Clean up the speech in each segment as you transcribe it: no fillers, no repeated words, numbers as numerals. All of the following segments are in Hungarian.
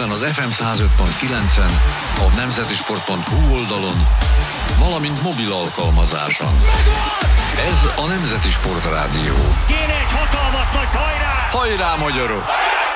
Budapesten az FM 105.9-en, a nemzetisport.hu oldalon, valamint mobil alkalmazáson. Ez a Nemzeti Sport Rádió. Kéne egy hatalmas nagy hajrá! Hajrá, magyarok!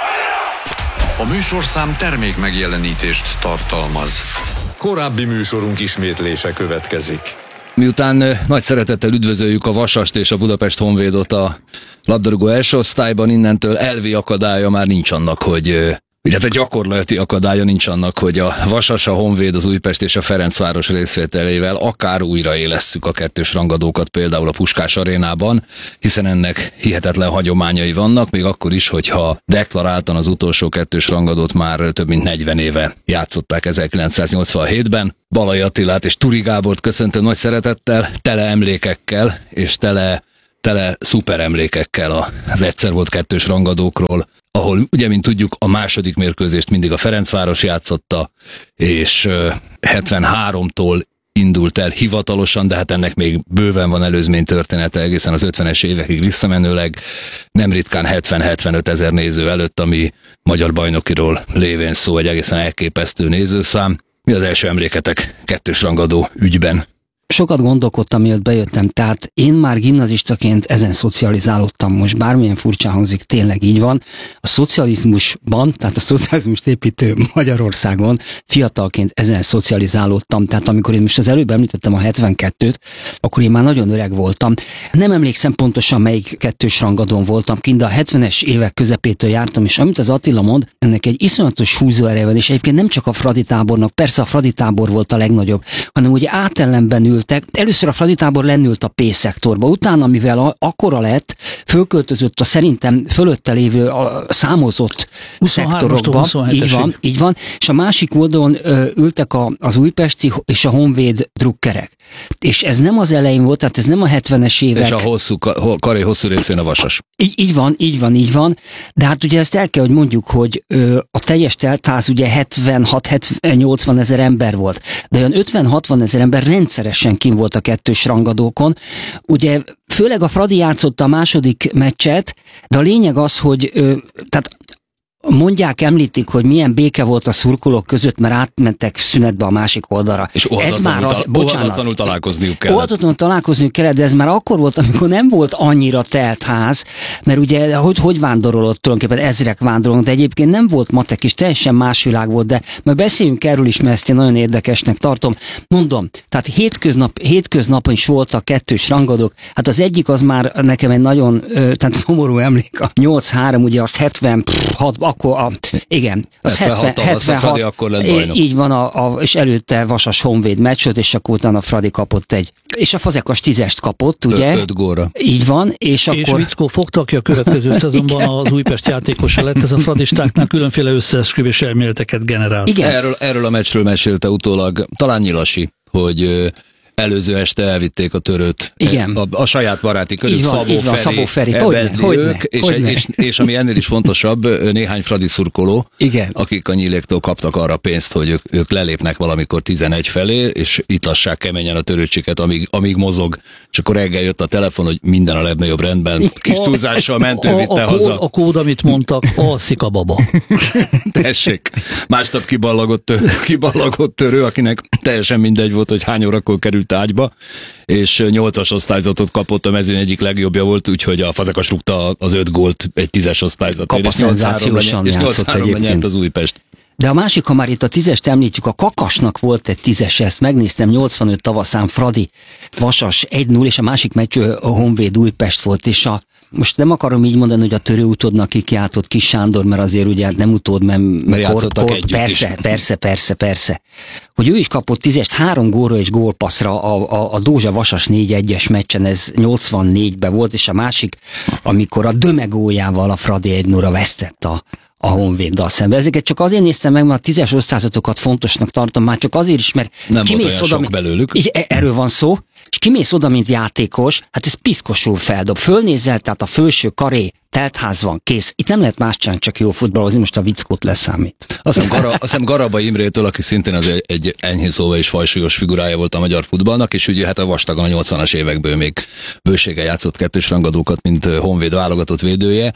A műsorszám termék megjelenítést tartalmaz. Korábbi műsorunk ismétlése következik. Miután nagy szeretettel üdvözöljük a Vasast és a Budapest Honvédot a labdarúgó első osztályban, innentől elvi akadálya már nincs annak, hogy illetve gyakorlati akadálya nincs annak, hogy a Vasas, a Honvéd, az Újpest és a Ferencváros részvételével akár újraélesszük a kettős rangadókat például a Puskás arénában, hiszen ennek hihetetlen hagyományai vannak, még akkor is, hogyha deklaráltan az utolsó kettős rangadót már több mint 40 éve játszották 1987-ben. Balai Attilát és Turi Gábort köszöntöm nagy szeretettel, tele emlékekkel és tele szuper emlékekkel az egyszer volt kettős rangadókról, ahol ugye, mint tudjuk, a második mérkőzést mindig a Ferencváros játszotta, és 73-tól indult el hivatalosan, de hát ennek még bőven van előzmény története egészen az 50-es évekig visszamenőleg, nem ritkán 70-75 ezer néző előtt, ami magyar bajnokiról lévén szó, egy egészen elképesztő nézőszám. Mi az első emléketek kettős rangadó ügyben? Sokat gondolkodtam, mielőtt bejöttem, tehát én már gimnazistaként ezen szocializálódtam, most bármilyen furcsán hangzik, tényleg így van. A szocializmusban, tehát a szocializmust építő Magyarországon fiatalként ezen szocializálódtam, tehát amikor én most az előbb említettem a 72-t, akkor én már nagyon öreg voltam. Nem emlékszem pontosan, melyik kettős rangadón voltam kint, de a 70-es évek közepétől jártam, és amit az Attila mond, ennek egy iszonyatos húzóerevel, és egyébként nem csak a Fradi tábornak, persze a Fradi tábor volt a legnagyobb, hanem ugye átellenben ültek. Először a Fradi tábor lennült a P-szektorba, utána, mivel akkora lett, fölköltözött a szerintem fölötte lévő a számozott szektorokba. Így van. És a másik oldalon ültek az újpesti és a Honvéd drukkerek. És ez nem az elején volt, tehát ez nem a 70-es évek. És a karé hosszú részén a Vasas. Így van. De hát ugye ezt el kell, hogy mondjuk, hogy a teljes teltház ugye 76-80 ezer ember volt. De olyan 50-60 ezer ember rendszeresen kim volt a kettős rangadókon. Ugye főleg a Fradi játszotta a második meccset, de a lényeg az, hogy tehát mondják, említik, hogy milyen béke volt a szurkolók között, mert átmentek szünetbe a másik oldalra. És óhatatlanul találkozniuk kellett. Óhatatlanul találkozniuk kellett, de ez már akkor volt, amikor nem volt annyira telt ház, mert ugye hogy vándorolott tulajdonképpen, ezrek vándorolnak, de egyébként nem volt matek is, teljesen más világ volt, de majd beszéljünk erről is, mert ezt én nagyon érdekesnek tartom. Mondom, tehát hétköznapon is voltak kettős rangadók, hát az egyik az már nekem egy nagyon tehát szomorú emlék, a 8-3, ugye azt 76 igen, az 76 akkor lett bajnok. Így van, és előtte Vasas Honvéd meccsot, és akkor utána Fradi kapott és a Fazekas 10-est kapott, ugye? 5 góra. Így van, és akkor... Vickó fogta, aki a következő szezonban az Újpest játékosa lett, ez a fradistáknál különféle összeesküvés elméleteket generált. Igen. Erről a meccsről mesélte utólag, talán Nyilasi, hogy előző este elvitték a törőt. Igen. A saját baráti körül, Szabó Feri. És ami ennél is fontosabb, néhány fradi szurkoló, igen, akik a Nyíléktól kaptak arra pénzt, hogy ők lelépnek valamikor 11 felé, és itt lassák keményen a törőcsiket, amíg mozog. És akkor reggel jött a telefon, hogy minden a legnagyobb rendben. Kis túlzással mentő vitte haza. A kód, amit mondtak, alszik a baba. Tessék. Másnap kiballagott törő, akinek teljesen mindegy volt, hogy hány órakor került ágyba, és 8-as osztályzatot kapott, a mezőny egyik legjobbja volt, úgyhogy a Fazekas rúgta az 5 gólt egy 10-es osztályzatért, és 8-3-ra nyert az Újpest. De a másik, ha már itt a 10-est említjük, a Kakasnak volt egy 10-es, ezt megnéztem, 85 tavaszán Fradi, Vasas 1-0, és a másik meccs a Honvéd Újpest volt, és most nem akarom így mondani, hogy a törő utódnak kikiáltott Kis Sándor, mert azért ugye nem utód, mert játszottak együtt is. Persze. Hogy ő is kapott 10-est 3 gólra és gólpasszra a Dózsa Vasas 4-1-es meccsen, ez 84-ben volt, és a másik, amikor a Dömegójával a Fradi 1-0-ra vesztett a Honvéddal szemben. Ezeket csak azért néztem meg, mert a 10-es osztályzatokat fontosnak tartom, már csak azért is, mert nem volt olyan sok belőlük. Erről van szó, és kimész oda, mint játékos, hát ez piszkosul feldob. Fölnézel, tehát a felső karé teltház van, kész. Itt nem lehet más csinálni, csak jó futballozni, most a vickót leszámít. Azt hiszem Garaba Imrétől, aki szintén az egy enyhén szóval is fajsúlyos figurája volt a magyar futballnak, és ugye hát a vastagon a 80-as évekből még bőséggel játszott kettős rangadókat, mint Honvéd válogatott védője.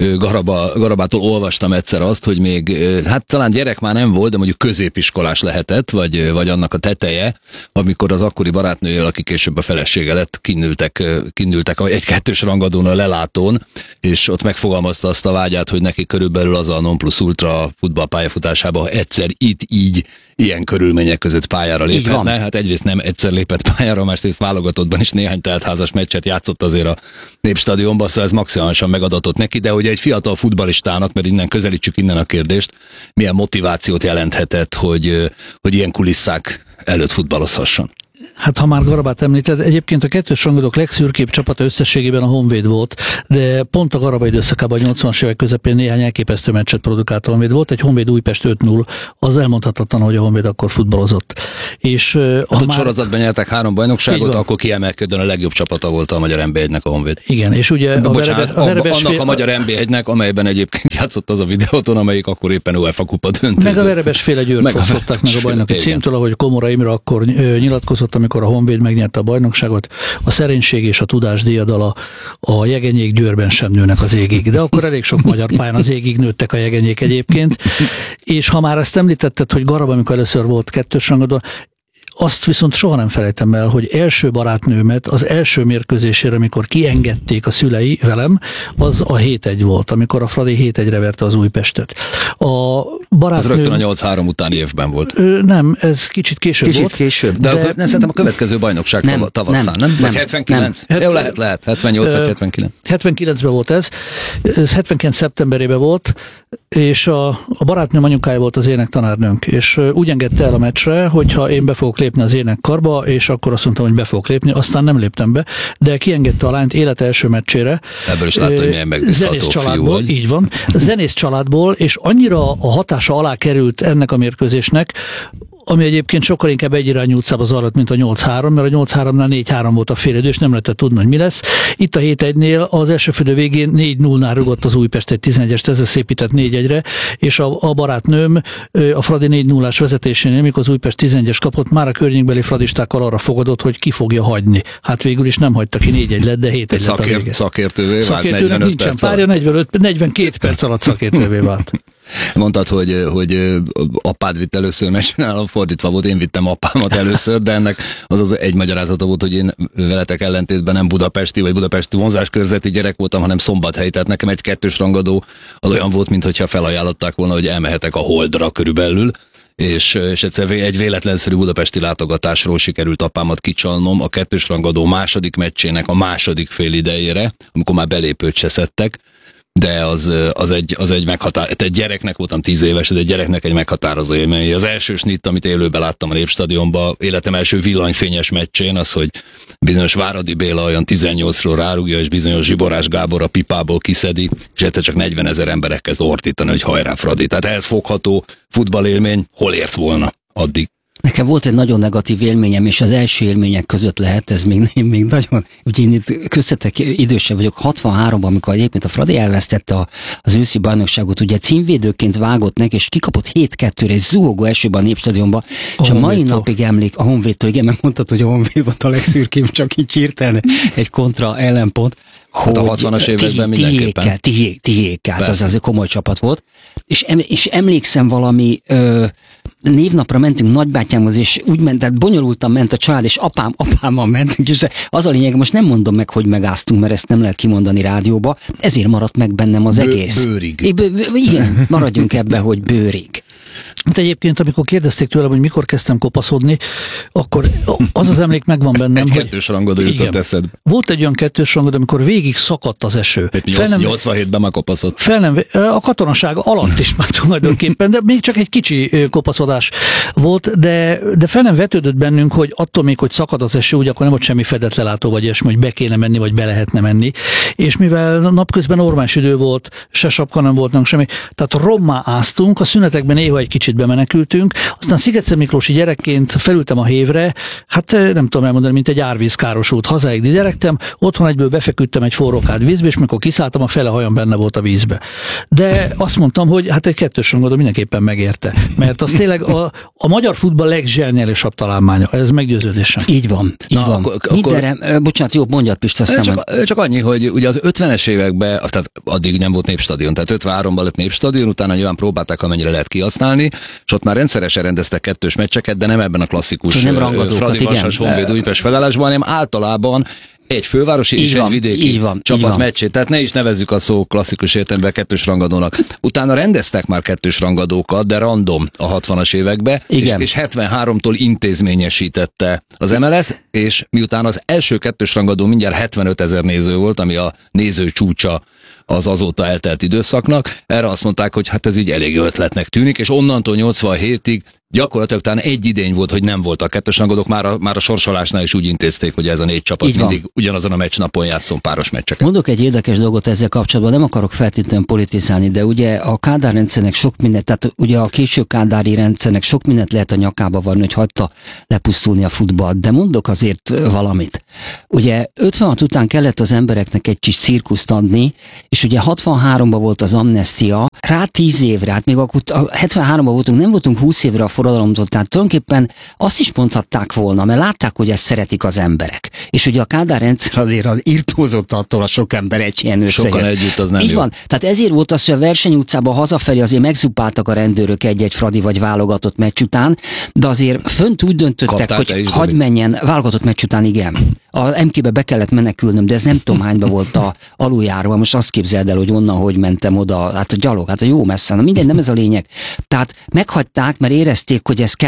Garabától olvastam egyszer azt, hogy még, hát talán gyerek már nem volt, de mondjuk középiskolás lehetett, vagy annak a teteje, amikor az akkori barátnőjével, aki később a felesége lett, kinnültek egy kettős rangadón a lelátón, és ott megfogalmazta azt a vágyát, hogy neki körülbelül az a non plus ultra futballpályafutásában egyszer itt így ilyen körülmények között pályára léphetne. Hát egyrészt nem egyszer lépett pályára, másrészt válogatottban is néhány teltházas meccset játszott azért a Népstadionban, szóval ez maximálisan megadatott neki, de ugye egy fiatal futballistának, mert innen közelítsük innen a kérdést, milyen motivációt jelenthetett, hogy ilyen kulisszák előtt futballozhasson. Hát ha már Garabát említed, egyébként a kettős rangadók legszürkébb csapata összességében a Honvéd volt, de pont a Garaba időszakában a 80-as évek közepén néhány elképesztő meccset produkált a Honvéd. Volt egy Honvéd Újpest 5-0, az elmondhatatlan, hogy a Honvéd akkor futballozott. És hát a sorozatban nyertek 3 bajnokságot, akkor kiemelkedően a legjobb csapata volt a magyar NB1-nek a Honvéd. Igen, és ugye annak a magyar NB1-nek, amelyben egyébként játszott az a videóton, amelyik akkor éppen UEFA kupa döntőzött. Meg a Verebesféle Győrt fosztották meg a bajnoki címtől, ahogy Komora Imre akkor nyilatkozott, amikor a Honvéd megnyerte a bajnokságot, a szerénység és a tudás díjadala a jegenyék Győrben sem nőnek az égig. De akkor elég sok magyar pályán az égig nőttek a jegenyék egyébként. És ha már ezt említetted, hogy Garab, amikor először volt kettős rangadó, azt viszont soha nem felejtem el, hogy első barátnőmet az első mérkőzésére, amikor kiengedték a szülei velem, az a 7-1 volt, amikor a Fradi 7-1-re verte az Újpestet. A barátnő... Ez rögtön a 8-3 utáni évben volt. Nem, ez kicsit később volt. Később. De akkor szerintem a következő bajnokság tavasszán, nem? Vagy 79? Jó, lehet. 78 vagy 79. 79-ben volt ez. Ez 79 szeptemberében volt, és a barátnőm anyukája volt az énektanárnőnk, és úgy engedte el a meccsre, hogyha én be fogok lépni az énekkarba, és akkor azt mondtam, hogy be fogok lépni, aztán nem léptem be, de kiengedte a lányt élet első meccsére. Ebből is látta, hogy milyen megbízható fiú vagy. Így van. Zenész családból, és annyira a hatása alá került ennek a mérkőzésnek, ami egyébként sokkal inkább egyirányú utcába zajlott, mint a 8-3, mert a 8-3-nál 4-3 volt a félidő, és nem lehetett tudni, hogy mi lesz. Itt a 7-1-nél az első félidő végén 4-0-nál rugott az Újpest egy 11-est, ezzel szépített 4-1-re, és a barátnőm a Fradi 4-0-ás vezetésénél, mikor az Újpest 11-es kapott, már a környékbeli fradistákkal arra fogadott, hogy ki fogja hagyni. Hát végül is nem hagyta ki, 4-1 lett, de 7-1 lett a vége. Szakértővé vált 45 nincsen párja, 42 perc alatt szakértővé vált. Mondtad, hogy apád vitt először, mert nálam fordítva volt, én vittem apámat először, de ennek az egy magyarázata volt, hogy én veletek ellentétben nem budapesti vagy budapesti vonzáskörzeti gyerek voltam, hanem Szombathelyi, tehát nekem egy kettős rangadó az olyan volt, mintha felajánlották volna, hogy elmehetek a Holdra körülbelül, és egyszer egy véletlenszerű budapesti látogatásról sikerült apámat kicsalnom a kettős rangadó második meccsének a második fél idejére, amikor már belépőt se szedtek, de az egy meghatározó, egy gyereknek voltam 10 éves, de egy gyereknek egy meghatározó élmény. Az első snitt, amit élőben láttam a Népstadionban, életem első villanyfényes meccsén, az, hogy bizonyos Váradi Béla olyan 18-ról rárugja, és bizonyos Zsiborás Gábor a pipából kiszedi, és egyszer csak 40 000 emberek kezd ordítani, hogy hajrá Fradi. Tehát ehhez fogható futballélmény, hol ért volna addig? Nekem volt egy nagyon negatív élményem, és az első élmények között lehet, ez még nagyon, ugye én itt köztetek idősebb vagyok, 63-ban, amikor egyébként a Fradi elvesztette az őszi bajnokságot, ugye címvédőként vágott neki, és kikapott 7-2-re egy zuhogó esőben a Népstadionban, és a mai napig emlék a Honvédtől, igen, mert mondtad, hogy a Honvéd volt a legszürkébb, csak így hirtelen egy kontra ellenpont. Hát a 60-as években mindenképpen. Tihékkel, hát az egy komoly csapat volt. És emlékszem valami névnapra mentünk nagybátyámhoz, és úgy ment, tehát bonyolultan ment a család, és apámmal mentünk, és az a lényeg, most nem mondom meg, hogy megáztunk, mert ezt nem lehet kimondani rádióba, ezért maradt meg bennem az egész. Bőrig. Igen, maradjunk ebbe, hogy bőrig. De egyébként, amikor kérdezték tőlem, hogy mikor kezdtem kopaszodni, akkor az emlék megvan bennem, egy kettős rangadó jutott eszedbe. Volt egy olyan kettős rangadó, amikor végig szakadt az eső. 87-ben már kopaszott. A katonaság alatt is már tulajdonképpen, de még csak egy kicsi kopaszodás volt, de fel nem vetődött bennünk, hogy attól még, hogy szakad az eső, úgy akkor nem volt semmi fedetlelátó, vagy ilyesmi, hogy be kéne menni, vagy be lehetne menni. És mivel napközben ormás idő volt, se sapka nem volt, semmi, tehát rommá áztunk, a szünetekben néha egy kicsit bemenekültünk. Aztán Sziget-Miklósi gyerekként felültem a hévre, hát nem tudom elmondani, mint egy árvízkárosult. Hazáig diderektem, otthon egyből befeküdtem egy forrókád vízbe, és mikor kiszálltam, a fele hajam benne volt a vízbe. De azt mondtam, hogy hát egy 2-ös rangadó mindenképpen megérte. Mert az tényleg a magyar futball legzseniálisabb találmánya. Ez meggyőződésem. Így van. Mindenre, bocsánat, jó, mondjad Pista, csak annyi, hogy ugye az 50-es években, tehát addig nem volt népstadion, tehát 53-ban lett népstadion, utána nyilván próbálták, amennyire lehet kihasználni, és ott már rendszeresen rendeztek 2-ös meccseket, de nem ebben a klasszikus Fradi Vasas Honvéd Újpest felállásban, hanem általában egy fővárosi és egy vidéki csapat meccsét, tehát ne is nevezzük a szó klasszikus értelemben 2-ös rangadónak. Utána rendeztek már 2-ös rangadókat, de random a 60-as években, és 73-tól intézményesítette az MLS, és miután az első 2-ös rangadó mindjárt 75 000 néző volt, ami a néző csúcsa az azóta eltelt időszaknak, erre azt mondták, hogy hát ez így elég jó ötletnek tűnik, és onnantól 87-ig gyakorlatilag talán egy idény volt, hogy nem voltak 2-ös rangadók, már a sorsolásnál is úgy intézték, hogy ez a 4 csapat mindig ugyanazon a meccsnapon játszon páros meccseket. Mondok egy érdekes dolgot ezzel kapcsolatban, nem akarok feltétlenül politizálni, de ugye a Kádár rendszernek sok mindent, tehát ugye a késő kádári rendszernek sok mindent lehet a nyakába varni, hogy hagyta lepusztulni a futballt, de mondok azért valamit. Ugye 56 után kellett az embereknek egy kis cirkuszt adni, és ugye 63-ban volt az amnestia, rá 10 évre, hát még akkor 73-ban voltunk, nem voltunk 20 évre a forradalomtól, tehát tulajdonképpen azt is mondhatták volna, mert látták, hogy ezt szeretik az emberek. És ugye a Kádár rendszer azért az irtózott attól a sok ember egy ilyen összeget. Sokan együtt az nem így jó. van. Tehát ezért volt az, hogy a Verseny utcában hazafelé azért megzupáltak a rendőrök egy-egy Fradi vagy válogatott meccs után, de azért fönt úgy döntöttek, hogy hadd menjen, válogatott meccs után, igen. A MK-be be kellett menekülnöm, de ez nem tudom hányba volt a aluljárva. Most azt képzeld el, hogy onnan hogy mentem oda, hát a gyalog, hát a jó messze, na minden, nem ez a lényeg. Tehát meghagyták, mert érezték, hogy ez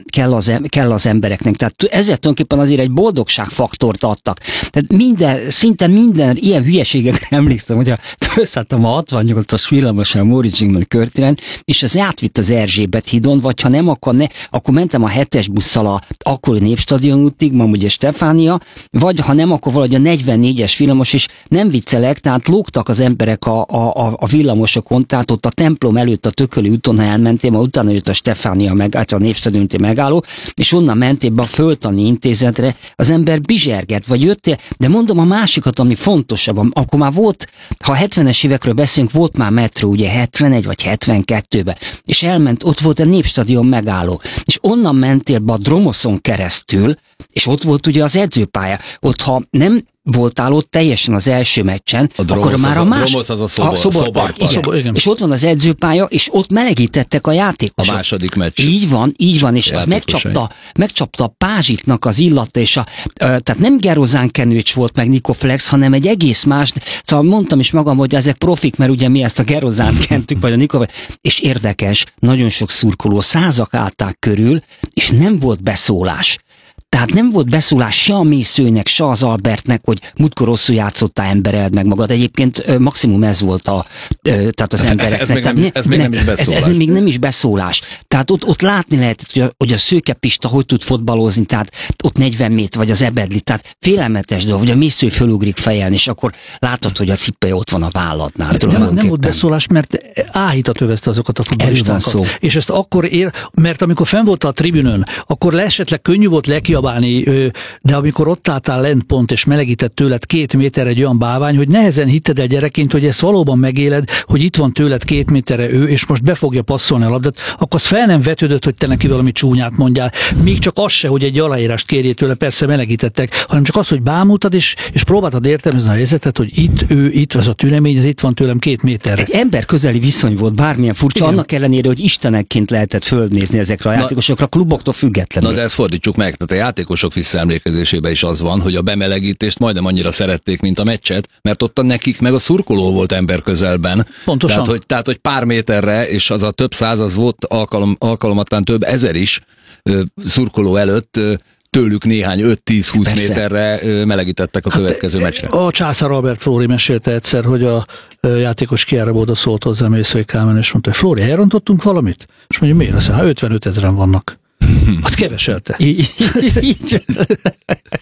kell az embereknek. Tehát ezzel tulajdonképpen azért egy boldogságfaktort adtak. Tehát szinte minden ilyen hülyeségekre emlékszem, hogy felszálltam a 68-as villamosan a Móricz Zsigmond körtéren, és az átvitt az Erzsébet hídon, vagy ha nem, akkor mentem a 7-es busszal a akkori Népstadion útig, ma ugye Stefánia, vagy ha nem, akkor valahogy a 44-es villamos, és nem viccelek, tehát lógtak az emberek a villamosokon, tehát ott a templom előtt a Tököli úton, ha elmentél, ma utána jött a Stefánia a Népstadioni megálló, és onnan mentél be a Földtani Intézetre, az ember bizserget, vagy jöttél, de mondom a másikat, ami fontosabb, akkor már volt, ha a 70-es évekről beszélünk, volt már metró, ugye 71 vagy 72-ben, és elment, ott volt a Népstadion megálló, és onnan mentél be a Dromoszon keresztül, és ott volt ugye az edzőpálya, ott ha nem voltál ott teljesen az első meccsen, akkor már a szoborpark. És ott van az edzőpálya, és ott melegítettek a játékosok. A második meccs. Így van, és az megcsapta a pázsitnak az illata, és tehát nem Gerozán Kenőcs volt meg Nikoflex, hanem egy egész más, szóval mondtam is magam, hogy ezek profik, mert ugye mi ezt a Gerozánt kentük, vagy a Nikoflex, és érdekes, nagyon sok szurkoló, 100-ak állták körül, és nem volt beszólás. Tehát nem volt beszólás se a Mészőnek, se az Albertnek, hogy múltkor rosszul játszottál, embereld meg magad. Egyébként maximum ez volt tehát az embereknek. Ez még nem is beszólás. Ez még nem is beszólás. Tehát ott látni lehet, hogy a Szőke Pista hogy tud fotbalozni, tehát ott 40 méter, vagy az Ebedli, tehát félelmetes dolog, hogy a Mésző fölugrik fejelni, és akkor látod, hogy a cipője ott van a válladnál. Nem volt beszólás, mert áhítat övezte azokat a futballistákat. És ezt akkor mert amikor fenn volt a tribünön, akkor esetleg könnyű volt lekiabálni, de amikor ott álltál lent pont, és melegített tőled 2 méterre egy olyan bálvány, hogy nehezen hitted el gyerekként, hogy ezt valóban megéled, hogy itt van tőled 2 méterre ő, és most be fogja passzolni a labdát, akkor az fel nem vetődött, hogy te neki valami csúnyát mondjál. Még csak az se, hogy egy aláírást kérjél tőle, persze melegítettek, hanem csak az, hogy bámultad, és próbáltad értelmezni a helyzetet, hogy itt az a tünemény, ez itt van tőlem 2 méterre. Egy ember közeli viszony volt, bármilyen furcsa, igen. Annak ellenére, hogy istenekként lehetett földnézni ezekre a játékosokra, kluboktól függetlenül. Na de ezt fordítsuk meg, tehát a játékosok visszaemlékezésében is az van, hogy a bemelegítést majdnem annyira szerették, mint a meccset, mert ott nekik meg a szurkoló volt ember közelben. Pontosan. Tehát, hogy pár méterre, és az a több száz, az volt alkalmattán több ezer is szurkoló előtt, tőlük néhány 5-10-20 méterre melegítettek a következő meccsre. A Császár Albert Flóri mesélte egyszer, hogy a játékos kiára oda szólt hozzá Mészői Kálmán, és mondta, hogy Flóri, elrontottunk valamit? És mondja, miért? Azt mondja, 55 000-en vannak. Hát keveselte.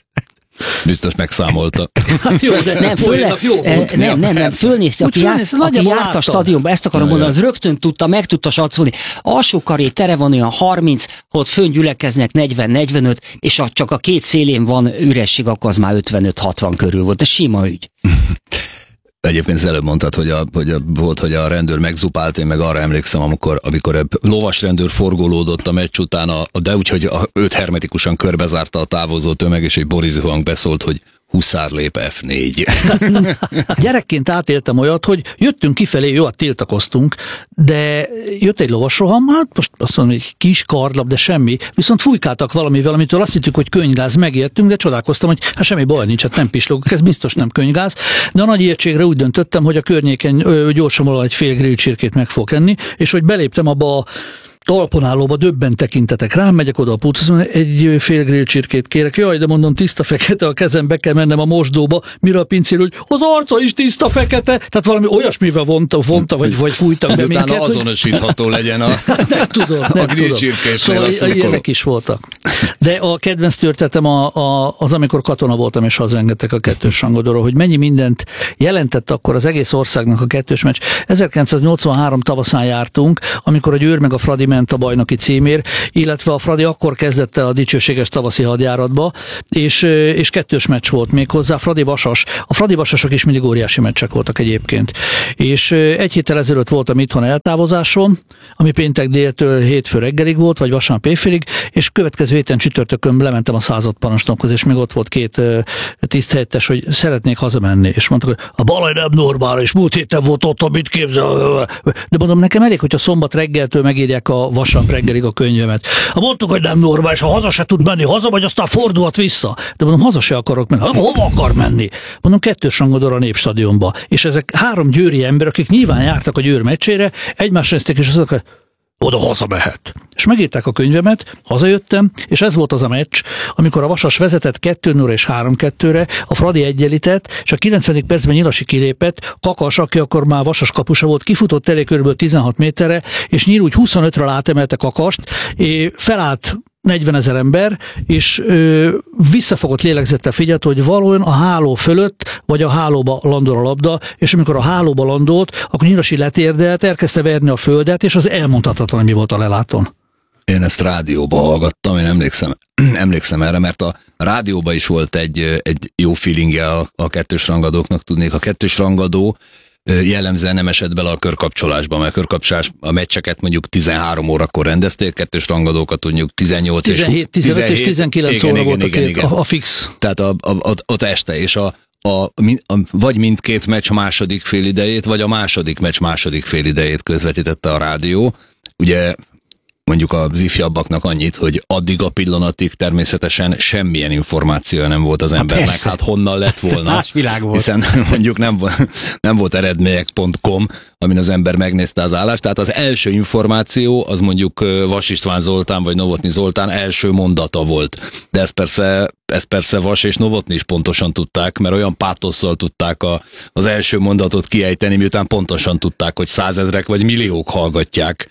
Biztos megszámolta. Jó, de nem, fölnézte, aki járt a stadionba, ezt akarom mondani, az rögtön meg tudta satszolni. Alsó karé tere van olyan 30, ott fönn gyülekeznek 40-45, és csak a két szélén van üresség, akkor az már 55-60 körül volt. Ez sima ügy. Egyébként az előbb mondtad, hogy a rendőr megzupált, én meg arra emlékszem, amikor a lovas rendőr forgolódott a meccs után, de úgyhogy őt hermetikusan körbezárta a távozó tömeg, és egy Boris Hang beszólt, hogy huszár lép F4. Gyerekként átéltem olyat, hogy jöttünk kifelé, jó, tiltakoztunk, de jött egy lovasroham, hát most azt mondom, egy kis kardlap, de semmi, viszont fújkáltak valamivel, amitől azt hittük, hogy könyvgáz, megijedtünk, de csodálkoztam, hogy hát semmi baj nincs, hát nem pislogok, ez biztos nem könyvgáz, de a nagy ijegységre úgy döntöttem, hogy a környéken gyorsan valahogy egy fél grillcsirkét meg fog enni, és hogy beléptem abba a talponállóba, döbben tekintetek rám, megyek oda a pulchoz, egy fél grillcsirkét kérek. Jaj, de mondom, tiszta fekete, a kezembe kell mennem a mosdóba, mire a pincér, hogy az arca is tiszta fekete, tehát valami olyasmivel vonta vagy fújtak be minket. Utána azonosítható legyen a grillcsirkésnél. Szóval ilyenek is voltak. De a kedvenc történetem az, amikor katona voltam, és hazaengedtek a kettős rangadóról, hogy mennyi mindent jelentett akkor az egész országnak a kettős meccs. 1983 tavaszán jártunk, amikor a Győr meg a Fradi ment a bajnoki címért, illetve a Fradi akkor kezdett el a dicsőséges tavaszi hadjáratba, és kettős meccs volt még hozzá, Fradi-Vasas. A Fradi-Vasasok is mindig óriási meccsek voltak egyébként. És egy héttel ezelőtt voltam itthon eltávozáson, ami péntek déltől hétfő reggelig volt, vagy vasárnap éjfélig, és következő héten csütörtökön lementem a századparancsnokhoz, és még ott volt két tiszthelyettes, hogy szeretnék hazamenni, és mondtak, hogy a Balaj nem normál, és múlt héten volt ott, mit képzel. De mondom, nekem elég, hogyha szombat reggeltől megírják a vasárnap reggelig a könyvemet. Ha mondtuk, hogy nem normális, ha haza se tud menni, vagy aztán fordulhat vissza. De mondom, haza se akarok menni. Hova akar menni? Mondom, kettős rangadóra a Népstadionba. És ezek három győri ember, akik nyilván jártak a Győr meccsére, egymásra nézték, és azt mondták, oda hazamehet. És megírták a könyvemet, hazajöttem, és ez volt az a meccs, amikor a Vasas vezetett 2-0 és 3-2-re, a Fradi egyenlített, és a 90. percben Nyilasi kilépett, Kakas, aki akkor már Vasas kapusa volt, kifutott elé körülbelül 16 méterre, és Nyíl úgy 25-ről átemelte Kakast, és felállt 40 000 ember, és visszafogott lélegzettel figyelt, hogy valójában a háló fölött, vagy a hálóba landol a labda, és amikor a hálóba landolt, akkor Nyilasi letérdelt, elkezdte verni a földet, és az elmondhatatlan, mi volt a lelátón. Én ezt rádióba hallgattam, én emlékszem erre, mert a rádióban is volt egy jó feelingje a kettős rangadóknak, tudnék. A kettős rangadó jellemzően nem esett bele a körkapcsolásba, mert a körkapcsolás a meccseket mondjuk 13 órakor rendezték, kettős rangadókat mondjuk 18 17, 15 és 19 óra volt a fix. Tehát ott este, és vagy mindkét meccs második félidejét, vagy a második meccs második félidejét közvetítette a rádió. Ugye mondjuk az ifjabbaknak annyit, hogy addig a pillanatig természetesen semmilyen információja nem volt az embernek, persze. Hát honnan lett volna. Más világ volt. Hiszen mondjuk nem volt eredmények.com, amin az ember megnézte az állást, tehát az első információ az mondjuk Vas István Zoltán vagy Novotny Zoltán első mondata volt. De ezt persze Vas és Novotny is pontosan tudták, mert olyan pátosszal tudták az első mondatot kiejteni, miután pontosan tudták, hogy 100 000 vagy milliók hallgatják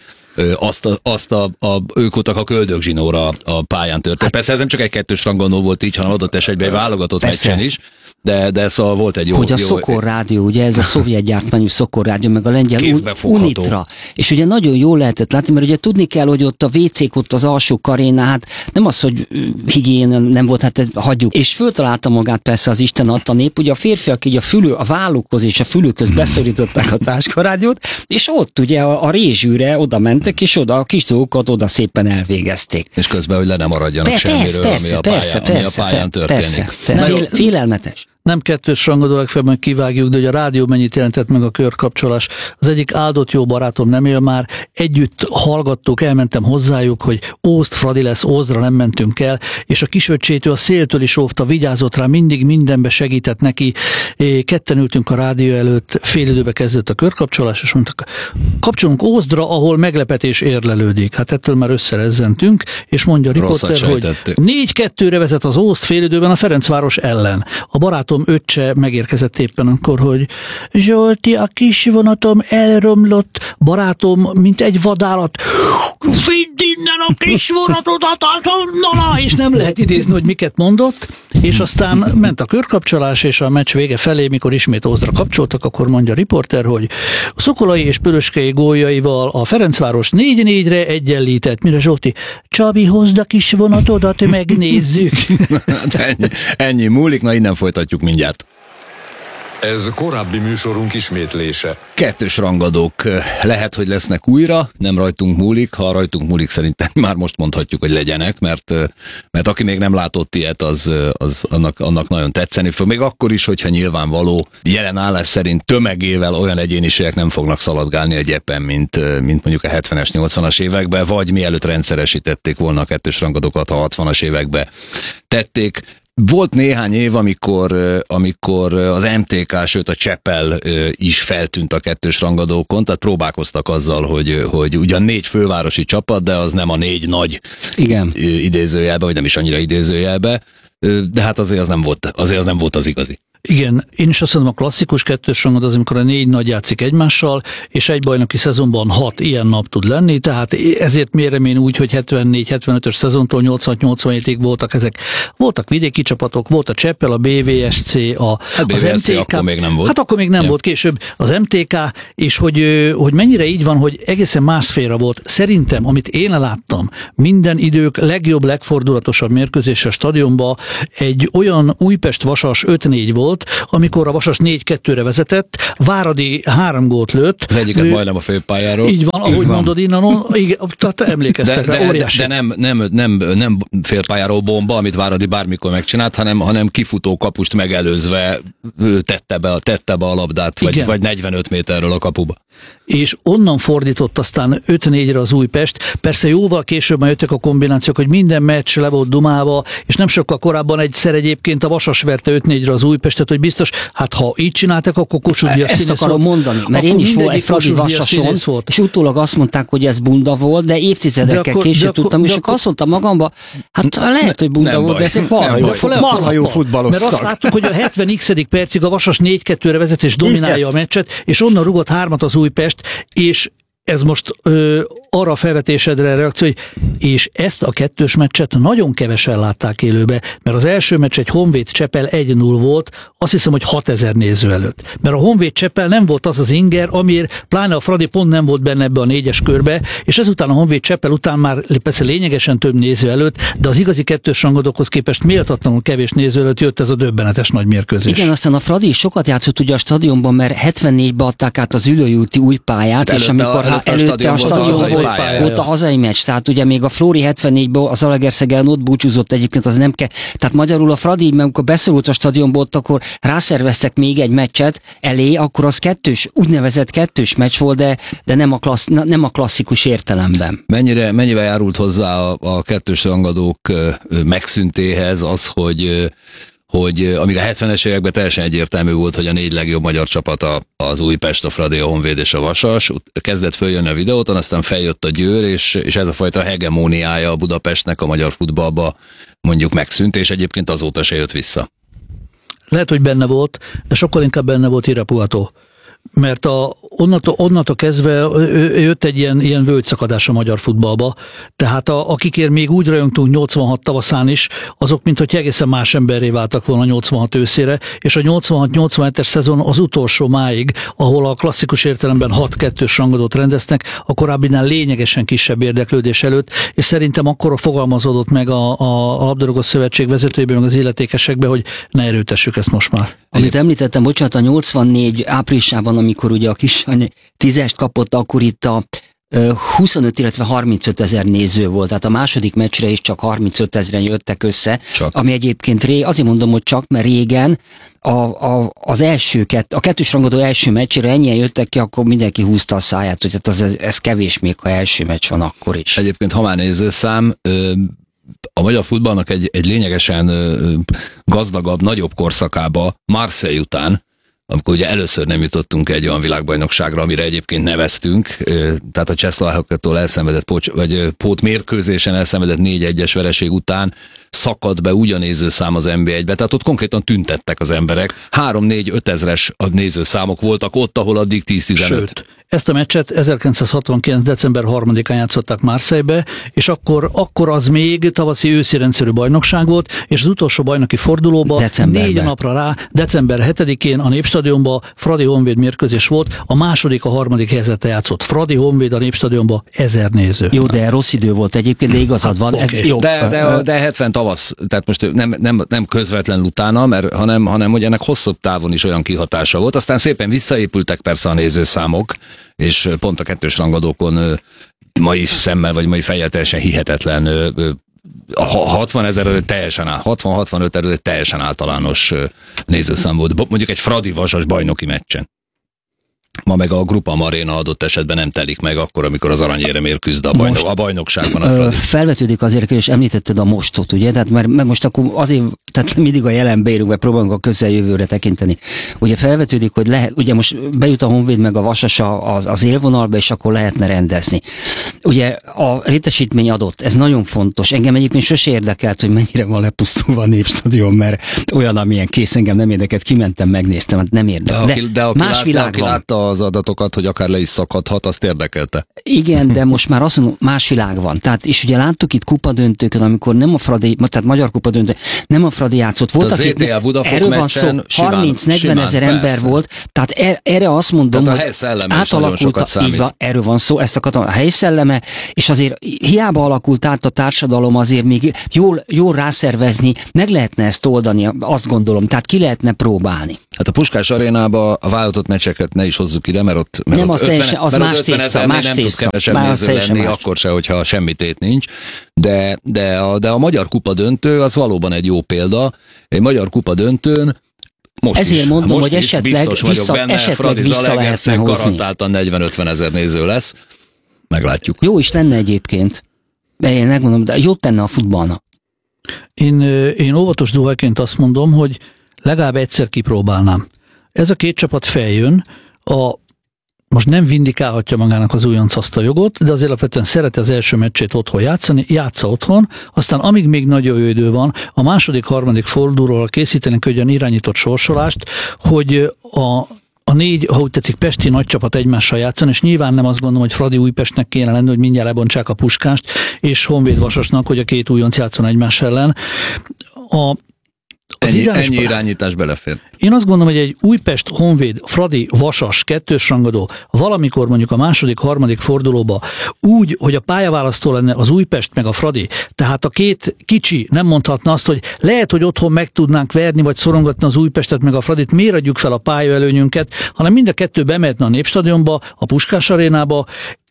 ők voltak a köldögzsinóra a pályán történt. Hát, persze ez nem csak egy kettős rangadó volt így, hanem adott esetben egy válogatott meccsen is, de szóval volt egy jó... Hogy a Szokor rádió, ugye ez a szovjet gyártmányú Szokor rádió, meg a lengyel Unitra. És ugye nagyon jól lehetett látni, mert ugye tudni kell, hogy ott a WC-k ott az alsó karénál, hát nem az, hogy higiénia nem volt, hát hagyjuk. És föltalálta magát persze az Isten adta nép, ugye a férfiak így a vállukhoz és a fülükhöz beszorították a táskarádiót, és ott ugye a rézsűre oda mentek, és oda a kis dolgokat oda szépen elvégezték. És közben, hogy le nem maradjanak semmiről, ami a pályán történik. Félelmetes. Nem kettős rangadó, legfeljebb kivágjuk, de hogy a rádió mennyit jelentett meg a körkapcsolás. Az egyik áldott jó barátom nem él már, együtt hallgattuk, elmentem hozzájuk, hogy Ózd Fradi lesz, Ózdra nem mentünk el, és a kisöccsétől a széltől is óvta, vigyázott rá, mindig mindenbe segített neki. Ketten ültünk a rádió előtt, fél időbe kezdett a körkapcsolás, és mondtak, kapcsolunk Ózdra, ahol meglepetés érlelődik. Hát ettől már összerezzentünk, és mondja a riporter, hogy 4-2-re vezet az Ózd fél időben a Ferencváros ellen. A barátom öccse megérkezett éppen akkor, hogy Zsolti, a kis vonatom elromlott, barátom, mint egy vadállat, vidd innen a kis vonatodat azonnal, és nem lehet idézni, hogy miket mondott. És aztán ment a körkapcsolás, és a meccs vége felé, mikor ismét Ózdra kapcsoltak, akkor mondja a riporter, hogy Szokolai és Pöröskei góljaival a Ferencváros 4-4-re egyenlített. Mire Zsóti, Csabi, hozd a kis vonatodat, megnézzük. Ennyi múlik, na innen folytatjuk mindjárt. Ez korábbi műsorunk ismétlése. Kettős rangadók lehet, hogy lesznek újra, nem rajtunk múlik, ha rajtunk múlik szerintem már most mondhatjuk, hogy legyenek, mert aki még nem látott ilyet, az annak nagyon tetszeni fog. Még akkor is, hogyha nyilvánvaló jelen állás szerint tömegével olyan egyéniségek nem fognak szaladgálni a gyepen, mint mondjuk a 70-es, 80-as években, vagy mielőtt rendszeresítették volna a kettős rangadókat, a 60-as években tették. Volt néhány év, amikor az MTK, sőt a Csepel is feltűnt a kettős rangadókon, tehát próbálkoztak azzal, hogy ugyan 4 fővárosi csapat, de az nem a 4 nagy idézőjelbe, vagy nem is annyira idézőjelbe, de hát azért az nem volt az igazi. Igen, én is azt mondom, a klasszikus kettős rangadó az, amikor a 4 nagy játszik egymással, és egy bajnoki szezonban 6 ilyen nap tud lenni, tehát ezért mérem én úgy, hogy 74-75-ös szezontól 86-87-ig voltak ezek. Voltak vidéki csapatok, volt a Csepel, a BVSC, az MTK. Akkor még nem volt. Hát akkor még nem volt, később az MTK, és hogy mennyire így van, hogy egészen más szféra volt. Szerintem, amit én láttam, minden idők legjobb, legfordulatosabb mérkőzés a stadionban egy olyan Újpest-Vasas 5-4 volt, amikor a Vasas 4-2-re vezetett, Váradi 3 gólt lőtt. Az egyiket majdnem a főpályáról. Így van, ahogy mondod innen, igen, tehát emlékeztek rá, óriási. De nem félpályáról bomba, amit Váradi bármikor megcsinált, hanem kifutó kapust megelőzve tette be a labdát, vagy 45 méterről a kapuba. És onnan fordított aztán 5-4-re az Újpest. Persze jóval később már jöttek a kombinációk, hogy minden meccs le volt dumálva, és nem sokkal korábban egyszer egyébként a Vasas verte 5-4-re az Újpestet, hogy biztos, hát ha így csináltak, akkor Kossuth Díjas színész volt. Ezt akarom mondani, mert én is volt egy Fradi Vasason, és utólag azt mondták, hogy ez bunda volt, de évtizedekkel később tudtam, és akkor azt mondtam magamba, hát lehet, hogy bunda volt, de ezek marha jó futballoztak. Mert azt láttuk, hogy a 70x percig a Vasas 4-2-re vezet és dominálja a meccset, és onnan rugott 3-at az Újpest, és ez most arra a felvetésedre reakció, hogy és ezt a kettős meccset nagyon kevesen látták élőbe, mert az első meccs egy Honvéd Csepel 1-0 volt, azt hiszem, hogy 6000 néző előtt. Mert a Honvéd Csepel nem volt az az inger, amiért pláne a Fradi pont nem volt benne ebbe a 4-es körbe, és ezután a Honvéd Csepel után már persze lényegesen több néző előtt, de az igazi kettős rangadókhoz képest méltatlanul kevés néző előtt jött ez a döbbenetes nagy mérkőzés. Igen, aztán a Fradi sokat játszott ugye a stadionban, mert 74-ben adták át az Ülői úti új pályát, és amikor előtte a stadion volt a hazai meccs, tehát ugye még a Flóri 74-ben az Zalaegerszegen ott búcsúzott egyébként, az nem kell. Tehát magyarul a Fradi, amikor beszorult a stadionból, akkor rászerveztek még egy meccset elé, akkor az úgynevezett kettős meccs volt, de nem a klasszikus értelemben. Mennyivel járult hozzá a kettős rangadók megszüntéhez az, hogy amíg a 70-es években teljesen egyértelmű volt, hogy a 4 legjobb magyar csapata az Újpest, a Fradi, a Honvéd és a Vasas, kezdett följönni a videóton, aztán feljött a Győr, és ez a fajta hegemóniája a Budapestnek a magyar futballba mondjuk megszűnt, és egyébként azóta se jött vissza. Lehet, hogy benne volt, de sokkal inkább benne volt Irapuato. Mert onnantól kezdve jött egy ilyen völgyszakadás a magyar futballba, tehát akikért még úgy rajongtunk 86 tavaszán is, azok mint hogy egészen más emberré váltak volna 86 őszére, és a 86-87-es szezon az utolsó máig, ahol a klasszikus értelemben 6-2-s rangadót rendeztek, a korábbinál lényegesen kisebb érdeklődés előtt, és szerintem akkor fogalmazódott meg a labdarúgó szövetség vezetőjében, meg az illetékesekbe, hogy ne erőtessük ezt most már. Amit említettem, bocsánat, a 84 áprilisában, amikor ugye a Kisany 10-est kapott, akkor itt a 25, illetve 35 ezer néző volt, tehát a második meccsre is csak 35 ezeren jöttek össze, ami egyébként azért mondom, hogy csak, mert régen a kettős rangadó első meccsére ennyien jöttek ki, akkor mindenki húzta a száját, hogy hát ez kevés még, ha első meccs van akkor is. Egyébként, ha már nézőszám, a magyar futballnak egy lényegesen gazdagabb, nagyobb korszakába Marseille után, amikor ugye először nem jutottunk egy olyan világbajnokságra, amire egyébként neveztünk, tehát a Csehszlovákoktól elszenvedett pótmérkőzésen elszenvedett 4-1-es vereség után szakadt be úgy a nézőszám az NB1-be, tehát ott konkrétan tüntettek az emberek. 3-4-5 ezres a nézőszámok voltak ott, ahol addig 10-15. Sőt, Ezt a meccset 1969. december 3-án játszották Marseille-be, és akkor az még tavaszi-őszi rendszerű bajnokság volt, és az utolsó bajnoki fordulóba 4 napra rá, december 7-én a Népstadionban Fradi Honvéd mérkőzés volt, a második, a harmadik helyzete játszott. Fradi Honvéd a Népstadionban 1000 néző. Jó, de rossz idő volt egyébként, de igazad van. Okay. Ez, jó. De 70 tavasz, tehát most nem közvetlenül utána, hanem hogy ennek hosszabb távon is olyan kihatása volt. Aztán szépen visszaépültek persze a nézőszámok, és pont a kettős rangadókon mai szemmel, vagy mai fejjel teljesen hihetetlen 60 000 teljesen 60-65 000 teljesen általános nézőszám volt. Mondjuk egy Fradi Vasas bajnoki meccsen. Ma meg a Grupa Aréna adott esetben nem telik meg akkor, amikor az aranyéremért küzd a bajnokságban a Fradi. Felvetődik azért, és említetted a mostot, ugye? Tehát mert most akkor azért, tehát mindig a jelenbe érünk, vagy próbálunk a közeljövőre tekinteni. Ugye felvetődik, hogy lehet, ugye most bejut a Honvéd meg a Vasas az élvonalba, és akkor lehetne rendezni. Ugye a létesítmény adott, ez nagyon fontos. Engem egyébként sose érdekelt, hogy mennyire van lepusztulva a Népstadion, mert olyan, amilyen kész, engem nem érdekelt, kimentem, megnéztem, hát nem érdekelt. De aki látta az adatokat, hogy akár le is szakadhat, azt érdekelte. Igen, de most már azt mondom, más világ van. Tehát, és ugye láttuk itt kupadöntőkön, amikor nem a Fradi, tehát magyar kupadöntő, nem a Fradi játszott. Volt, akik, erről van szó, 30-40 ezer ember volt, tehát erre azt mondom, tehát a helyszelleme is nagyon sokat számít. Erről van szó, ezt akartam, a helyszelleme, és azért hiába alakult át a társadalom, azért még jól rászervezni, meg lehetne ezt oldani, azt gondolom, tehát ki lehetne próbálni. Hát a Puskás arénába a válogatott meccseket ne is hozzuk ide, mert ott nem, ott az más tészta, nem tudsz kevesebb néző lenni, akkor se, hogyha semmi tét nincs. De a Magyar Kupa döntő az valóban egy jó példa. Egy Magyar Kupa döntőn ezért mondom, hogy esetleg vissza lehetne hozni. Garantáltan 40-50 ezer néző lesz. Meglátjuk. Jó is lenne egyébként. Én megmondom, de jót tenne a futballnak. Én óvatos duhajként azt mondom, hogy legalább egyszer kipróbálnám. Ez a két csapat feljön, most nem vindikálhatja magának az újonc azt a jogot, de az alapvetően szereti az első meccsét otthon játszani, játsza otthon, aztán amíg még nagyon jó idő van, a második, harmadik fordulóról készítenek egy olyan irányított sorsolást, hogy a 4, ha úgy tetszik, pesti nagy csapat egymással játszani, és nyilván nem azt gondolom, hogy Fradi Újpestnek kéne lenni, hogy mindjárt lebontsák a Puskást, és Honvéd Vasasnak, hogy a két újonc játszon egymás ellen. Ennyi irányítás belefér. Én azt gondolom, hogy egy Újpest, Honvéd, Fradi, Vasas, kettős rangadó valamikor mondjuk a második, harmadik fordulóba úgy, hogy a pályaválasztó lenne az Újpest meg a Fradi, tehát a két kicsi nem mondhatna azt, hogy lehet, hogy otthon meg tudnánk verni, vagy szorongatni az Újpestet meg a Fradit, miért adjuk fel a pályaelőnyünket, hanem mind a kettő bemehetne a Népstadionba, a Puskás arénába.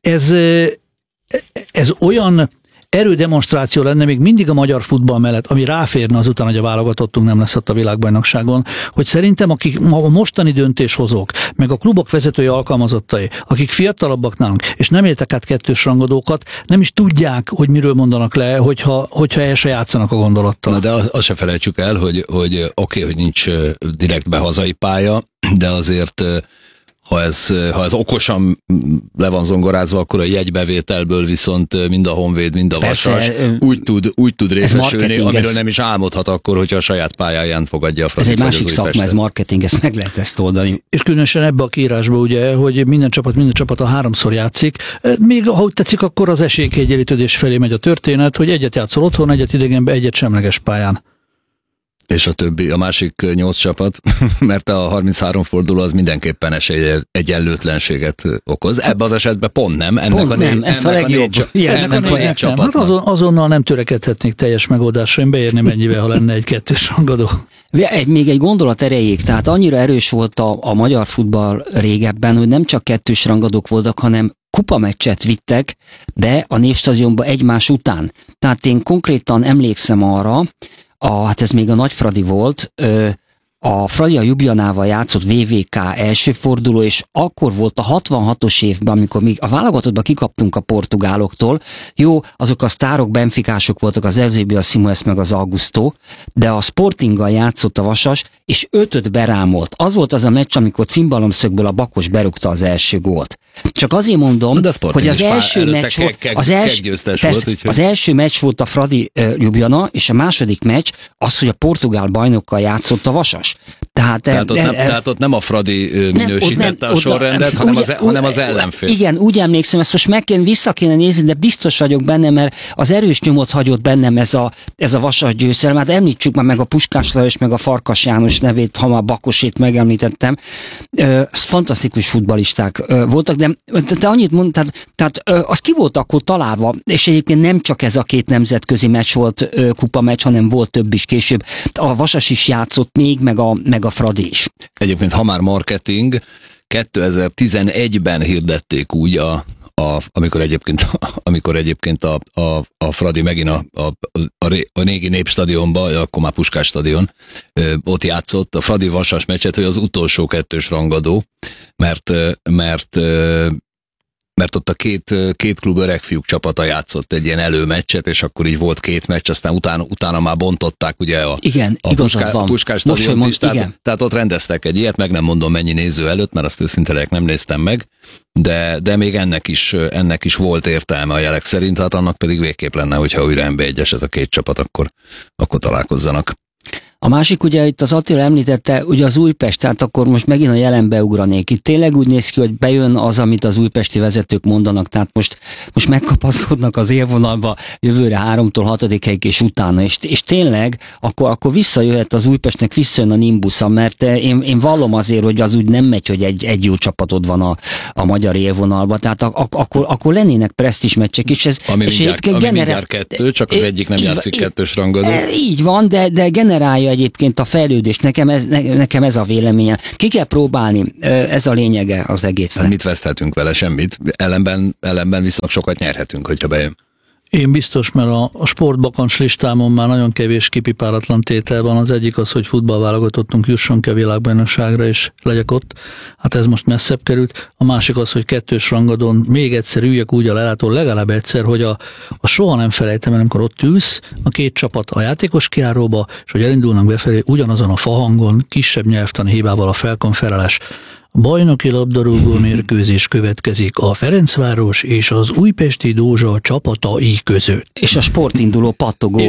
Ez olyan erődemonstráció lenne még mindig a magyar futball mellett, ami ráférne azután, hogy a válogatottunk nem lesz ott a világbajnokságon, hogy szerintem akik a mostani döntéshozók, meg a klubok vezetői alkalmazottai, akik fiatalabbak nálunk, és nem éltek át kettős rangadókat, nem is tudják, hogy miről mondanak le, hogyha el se játszanak a gondolattal. Na de azt se felejtsük el, hogy oké, hogy nincs direktbe hazai pálya, de azért ha ez okosan le van zongorázva, akkor a jegybevételből viszont mind a Honvéd, mind a Vasas úgy tud részesülni, amiről nem is álmodhat akkor, hogyha a saját pályáján fogadja a Fradit. Ez egy másik szakma, ez marketing, ezt meg lehet ezt oldani. És különösen ebbe a kiírásba ugye, hogy minden csapat a 3-szor játszik, még ha úgy tetszik, akkor az esélykiegyenlítődés felé megy a történet, hogy egyet játszol otthon, egyet idegenbe, egyet semleges pályán. És a többi, a másik 8 csapat, mert a 33 forduló az mindenképpen egyenlőtlenséget okoz. Ebben az esetben pont nem. Ez a legjobb. Hát azonnal nem törekedhetnék teljes megoldásra, én beérném ennyivel, ha lenne egy kettős rangadó. Még egy gondolat erejéig, tehát annyira erős volt a magyar futball régebben, hogy nem csak kettős rangadók voltak, hanem kupameccset vittek be a Népstadionba egymás után. Tehát én konkrétan emlékszem arra, hát ez még a Nagy Fradi volt, a Fradi a Ljubljanával játszott VVK első forduló, és akkor volt a 66-os évben, amikor még a válogatottban kikaptunk a portugáloktól. Jó, azok a sztárok, benfikások voltak, az Eusebio, a Simões meg az Augusto, de a Sportinggal játszott a Vasas, és 5-öt berámolt. Az volt az a meccs, amikor cimbalomszögből a Bakos berúgta az első gólt. Csak azért mondom, hogy az első meccs volt, az első meccs volt a Fradi Ljubljana, és a második meccs az, hogy a portugál bajnokkal játszott a Vasas. Tehát ott nem a Fradi minősítette a sorrendet, hanem az ellenfél. Igen, úgy emlékszem, ezt most vissza kéne nézni, de biztos vagyok benne, mert az erős nyomot hagyott bennem ez a Vasas győzelem. Hát említsük már meg a Puskás Lajos, meg a Farkas János nevét, ha már Bakosét megemlítettem. Fantasztikus futballisták voltak, de annyit mondtad, tehát az ki volt akkor találva, és egyébként nem csak ez a két nemzetközi meccs volt, kupameccs, hanem volt több is később. A Vasas is játszott még, meg a Fradi is. Egyébként, ha már marketing, 2011-ben hirdették úgy amikor egyébként a Fradi megint a régi Népstadionba, akkor már Puskás stadion, ott játszott a Fradi Vasas meccset, hogy az utolsó kettős rangadó, mert ott a két klub öregfiúk csapata játszott egy ilyen előmeccset, és akkor így volt két meccs, aztán utána már bontották ugye a Puskás stadiont is, tehát ott rendeztek egy ilyet, meg nem mondom mennyi néző előtt, mert azt őszintén nem néztem meg, de még ennek is volt értelme a jelek szerint, hát annak pedig végképp lenne, hogyha újra NB1-es ez a két csapat, akkor találkozzanak. A másik, ugye itt az Attila említette, ugye az Újpest, tehát akkor most megint a jelenbe ugranék. Itt tényleg úgy néz ki, hogy bejön az, amit az újpesti vezetők mondanak, tehát most megkapaszkodnak az élvonalba jövőre 3-tól 6-ig és utána, és tényleg akkor visszajöhet az Újpestnek, visszajön a nimbusza, mert én vallom azért, hogy az úgy nem megy, hogy egy jó csapatod van a magyar élvonalba, tehát akkor lennének presztízs meccsek is. Ami mindjárt kettő, csak az egyik nem játszik kettős rangadó. Így van, de generálja egyébként a fejlődést. Nekem ez a véleményem. Ki kell próbálni, ez a lényege az egésznek. Mit veszthetünk vele? Semmit. Ellenben viszont sokat nyerhetünk, hogyha bejön. Én biztos, mert a sportbakancs listámon már nagyon kevés kipipáratlan tétel van. Az egyik az, hogy futballválogatottunk jusson ki a világbajnokságra, és legyek ott. Hát ez most messzebb került. A másik az, hogy kettős rangadón még egyszer üljek úgy a lelátón, legalább egyszer, hogy a soha nem felejtem, amikor ott ülsz, a két csapat a játékos kijáróba, és hogy elindulnak befelé, ugyanazon a fahangon, kisebb nyelvtani hibával a felkonferálás. Bajnoki labdarúgó mérkőzés következik a Ferencváros és az Újpesti Dózsa csapatai között. És a sportinduló pattogó.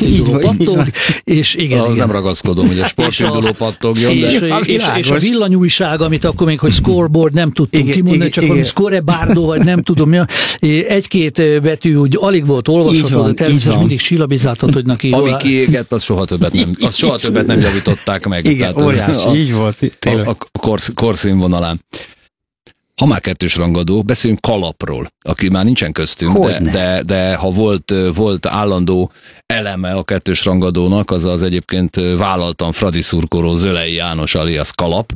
És igen. Az nem ragaszkodom, hogy a sportinduló pattogjon. És a villanyújság, amit akkor még, hogy scoreboard nem tudtunk kimondani, csak valami scorebárdó, vagy nem tudom mi. Egy-két betű úgy alig volt olvasható, de természetesen mindig silabizáltatodnak írva. Ami kiégett, az soha többet nem javították meg. Igen, óriási, így volt. A korszínvonalán. Ha már kettős rangadó, beszéljünk Kalapról, aki már nincsen köztünk, de ha volt állandó eleme a kettős rangadónak, az egyébként vállaltan Fradi szurkoló Zölei János alias Kalap,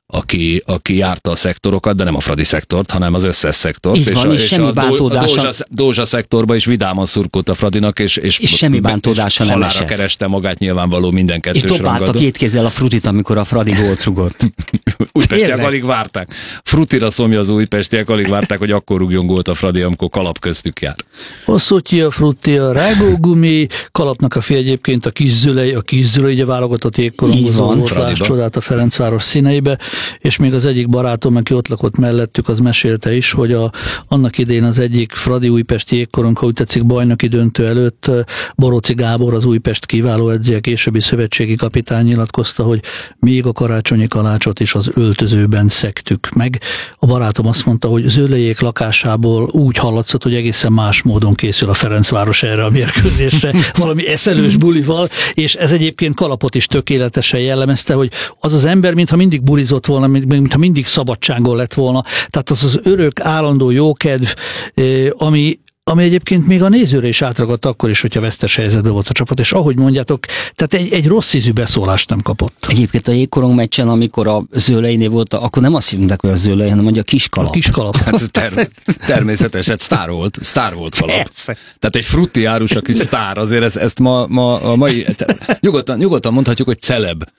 aki járta a szektorokat, de nem a Fradi szektort, hanem az összes szektort. Így van, és semmi bántódása. Dózsa szektorba is vidáman szurkolt a Fradinak, és semmi bántódása nem esett. Halára kereste magát nyilvánvaló minden kettős rangadó. És dobálta két kézzel a Frutit, amikor a Fradi gólt rugott. Újpestiek alig várták. Frutira szomja az újpestiek, alig várták, hogy akkor rúgjon gólt a Fradi, amikor Kalap köztük jár. Hosszútyi a Frutti, a rágógumi, Kalapnak a fia egyébként a Kiszülei ugye válogatott jégkorongozó volt, csodát a Ferencváros színeibe. És még az egyik barátom, aki ott lakott mellettük, az mesélte is, hogy annak idén az egyik Fradi újpesti jégkorong, ha úgy tetszik, bajnoki döntő előtt Boróci Gábor, az Újpest kiváló edzője, későbbi szövetségi kapitány nyilatkozta, hogy még a karácsonyi kalácsot is az öltözőben szegtük meg. A barátom azt mondta, hogy Zöllejék lakásából úgy hallatszott, hogy egészen más módon készül a Ferencváros erre a mérkőzésre, valami eszelős bulival, és ez egyébként Kalapot is tökéletesen jellemezte, hogy az az ember, mintha mindig bulizott volna, mintha mindig szabadságon lett volna. Tehát az örök, állandó jókedv, ami egyébként még a nézőre is átragadt akkor is, hogyha vesztes helyzetben volt a csapat, és ahogy mondjátok, tehát egy rossz ízű beszólást nem kapott. Egyébként a jégkorong meccsen, amikor a Zöleinél volt, akkor nem azt hívták, hogy a Zölei, hanem hogy a Kiskalap. A Kiskalap. Hát természetes, hát sztár volt Kalap. Persze. Tehát egy frutti árus, aki sztár, azért ezt a mai, nyugodtan mondhatjuk, hogy celeb